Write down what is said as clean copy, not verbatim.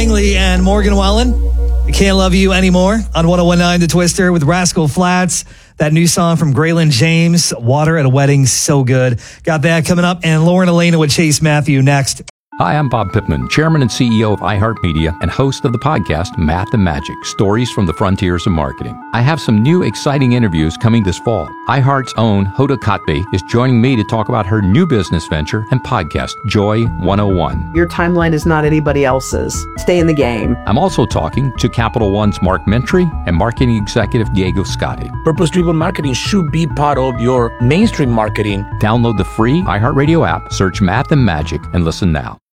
Langley and Morgan Wallen. I Can't Love You Anymore on 101.9 The Twister with Rascal Flatts. That new song from Graylin James, Water at a Wedding, so good. Got that coming up. And Lauren Elena with Chase Matthew next. Hi, I'm Bob Pittman, Chairman and CEO of iHeartMedia and host of the podcast Math and Magic, Stories from the Frontiers of Marketing. I have some new exciting interviews coming this fall. iHeart's own Hoda Kotb is joining me to talk about her new business venture and podcast, Joy 101. Your timeline is not anybody else's. Stay in the game. I'm also talking to Capital One's Mark Mentry and marketing executive Diego Scotti. Purpose-driven marketing should be part of your mainstream marketing. Download the free iHeartRadio app, search Math and Magic, and listen now.